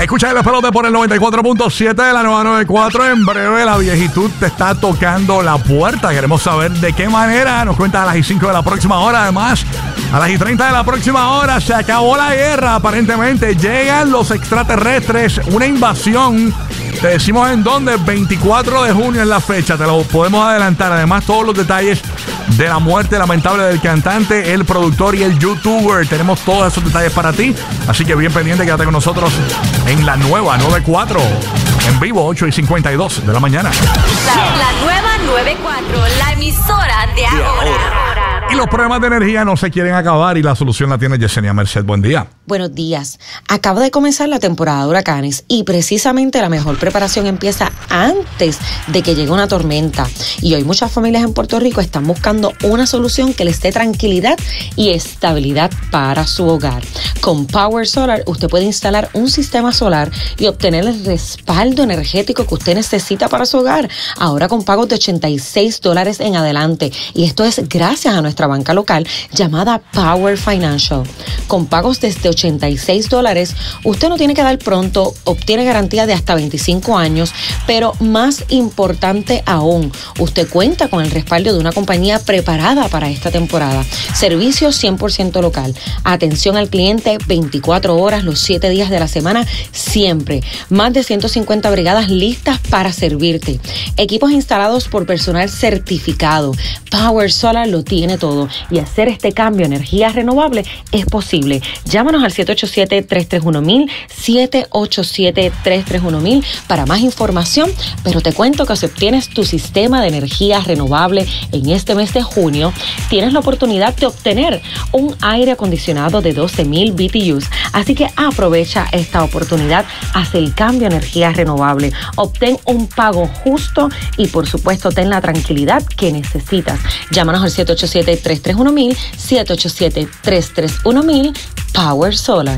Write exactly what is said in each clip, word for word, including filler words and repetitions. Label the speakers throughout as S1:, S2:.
S1: Escucha el pelote por el noventa y cuatro punto siete de la nueva noventa y cuatro. En breve la viejitud te está tocando la puerta. Queremos saber de qué manera. Nos cuenta a las y cinco de la próxima hora. Además, a las y treinta de la próxima hora se acabó la guerra. Aparentemente llegan los extraterrestres. Una invasión. Te decimos en dónde. veinticuatro de junio es la fecha. Te lo podemos adelantar. Además, todos los detalles de la muerte lamentable del cantante, el productor y el youtuber. Tenemos todos esos detalles para ti. Así que bien pendiente, quédate con nosotros en la nueva noventa y cuatro. En vivo, ocho y cincuenta y dos de la mañana.
S2: La, la nueva noventa y cuatro, la emisora de ahora.
S1: Y los problemas de energía no se quieren acabar y la solución la tiene Yesenia Merced. Buen día.
S3: Buenos días. Acaba de comenzar la temporada de huracanes y precisamente la mejor preparación empieza antes de que llegue una tormenta. Y hoy muchas familias en Puerto Rico están buscando una solución que les dé tranquilidad y estabilidad para su hogar. Con Power Solar usted puede instalar un sistema solar y obtener el respaldo energético que usted necesita para su hogar. Ahora con pagos de ochenta y seis dólares en adelante. Y esto es gracias a nuestra banca local llamada Power Financial. Con pagos desde ochenta y seis dólares, usted no tiene que dar pronto, obtiene garantía de hasta veinticinco años, pero más importante aún, usted cuenta con el respaldo de una compañía preparada para esta temporada. Servicio cien por ciento local. Atención al cliente veinticuatro horas, los siete días de la semana, siempre. Más de ciento cincuenta brigadas listas para servirte. Equipos instalados por personal certificado. Power Solar lo tiene todo. Y hacer este cambio a energía renovable es posible. Llámanos al siete ocho siete, tres tres uno mil, siete ocho siete, tres tres uno mil para más información, pero te cuento que si obtienes tu sistema de energía renovable en este mes de junio, tienes la oportunidad de obtener un aire acondicionado de doce mil B T Us. Así que aprovecha esta oportunidad, haz el cambio a energía renovable, obtén un pago justo y por supuesto ten la tranquilidad que necesitas. Llámanos al siete ocho siete, tres tres uno mil, siete ocho siete, tres tres uno mil, Power Solar.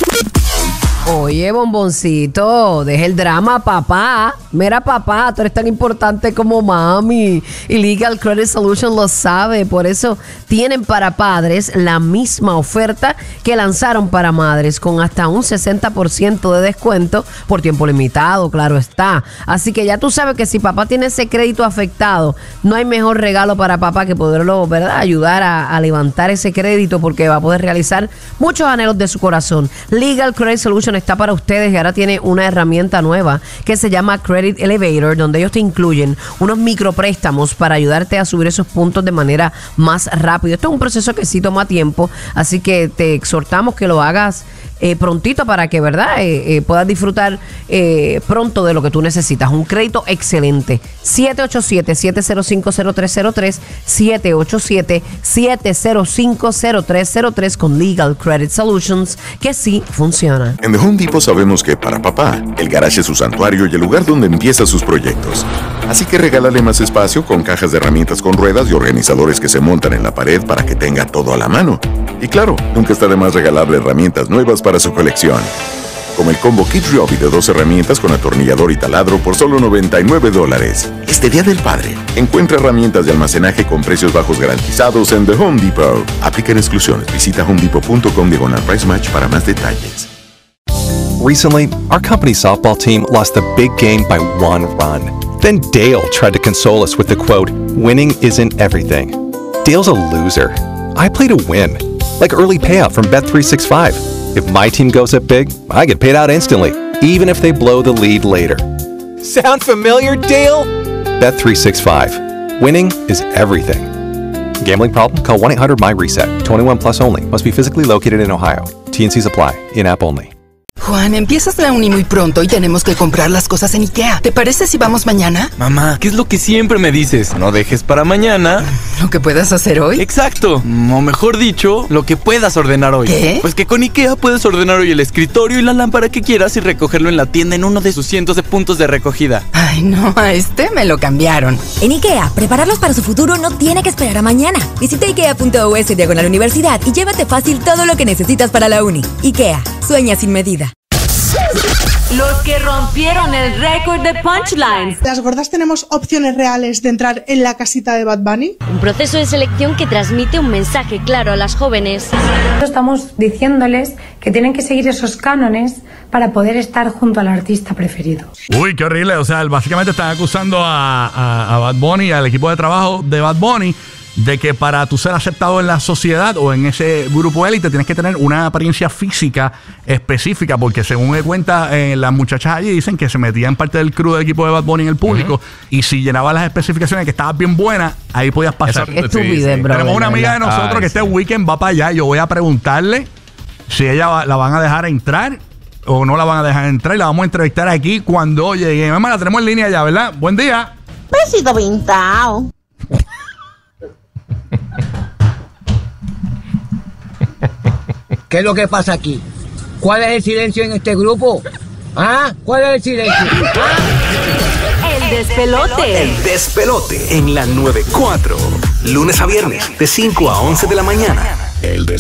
S4: Oye, bomboncito, deja el drama, papá. Mira, papá, tú eres tan importante como mami. Y Legal Credit Solutions lo sabe. Por eso tienen para padres la misma oferta que lanzaron para madres, con hasta un sesenta por ciento de descuento por tiempo limitado, claro está. Así que ya tú sabes que si papá tiene ese crédito afectado, no hay mejor regalo para papá que poderlo, ¿verdad?, ayudar a, a levantar ese crédito, porque va a poder realizar muchos anhelos de su corazón. Legal Credit Solutions está para ustedes y ahora tiene una herramienta nueva que se llama Credit Elevator, donde ellos te incluyen unos micropréstamos para ayudarte a subir esos puntos de manera más rápida. Esto es un proceso que sí toma tiempo, así que te exhortamos que lo hagas eh, prontito para que, ¿verdad?, eh, eh, puedas disfrutar eh, pronto de lo que tú necesitas. Un crédito excelente. siete ocho siete, siete cero cinco, cero tres cero tres, siete ocho siete, siete cero cinco, cero tres cero tres con Legal Credit Solutions, que sí funciona.
S5: En The Home Depot sabemos que para papá, el garage es su santuario y el lugar donde empieza sus proyectos. Así que regálale más espacio con cajas de herramientas con ruedas y organizadores que se montan en la pared para que tenga todo a la mano. Y claro, nunca está de más regalarle herramientas nuevas para su colección. Como el combo Kit Ryobi de dos herramientas con atornillador y taladro por solo noventa y nueve dólares. Este Día del Padre, encuentra herramientas de almacenaje con precios bajos garantizados en The Home Depot. Aplican exclusiones. Visita homedepot punto com diagonal price match para más detalles.
S6: Recently, our company softball team lost the big game by one run. Then Dale tried to console us with the quote, "Winning isn't everything." Dale's a loser. I play to win, like early payout from Bet three sixty-five. If my team goes up big, I get paid out instantly, even if they blow the lead later. Sound familiar, Dale? Bet three sixty-five. Winning is everything. Gambling problem? Call one eight hundred my reset. twenty-one plus only. Must be physically located in Ohio. T and Cs apply. In-app only.
S7: Juan, empiezas la uni muy pronto y tenemos que comprar las cosas en IKEA. ¿Te parece si vamos mañana?
S8: Mamá, ¿qué es lo que siempre me dices? No dejes para mañana
S7: ¿lo que puedas hacer hoy?
S8: Exacto, o mejor dicho, lo que puedas ordenar hoy.
S7: ¿Qué?
S8: Pues que con IKEA puedes ordenar hoy el escritorio y la lámpara que quieras y recogerlo en la tienda en uno de sus cientos de puntos de recogida.
S7: Ay, no, a este me lo cambiaron.
S9: En IKEA, prepararlos para su futuro no tiene que esperar a mañana. Visita ikea punto u s diagonal universidad y llévate fácil todo lo que necesitas para la uni. IKEA, sueña sin medida.
S2: Los que rompieron el récord de punchlines.
S10: Las gordas tenemos opciones reales de entrar en la casita de Bad Bunny.
S11: Un proceso de selección que transmite un mensaje claro a las jóvenes.
S12: Estamos diciéndoles que tienen que seguir esos cánones para poder estar junto al artista preferido.
S1: Uy, qué horrible. O sea, básicamente están acusando a, a, a Bad Bunny, al equipo de trabajo de Bad Bunny, de que para tú ser aceptado en la sociedad o en ese grupo élite tienes que tener una apariencia física específica, porque según me cuenta eh, las muchachas allí dicen que se metían parte del crew del equipo de Bad Bunny en el público, uh-huh. y si llenabas las especificaciones que estabas bien buena, ahí podías pasar.
S4: Qué estupidez, sí, bro.
S1: Tenemos una amiga de nosotros Ay, que este sí. weekend va para allá. Yo voy a preguntarle si ella va, la van a dejar entrar o no la van a dejar entrar, y la vamos a entrevistar aquí cuando llegue. Mamá, la tenemos en línea ya, ¿verdad? Buen día.
S13: Besito pintado.
S14: ¿Qué es lo que pasa aquí? ¿Cuál es el silencio en este grupo? ¿Ah? ¿Cuál es el silencio? ¿Ah?
S2: El despelote.
S15: El despelote en la noventa y cuatro. Lunes a viernes de cinco a once de la mañana. El despelote.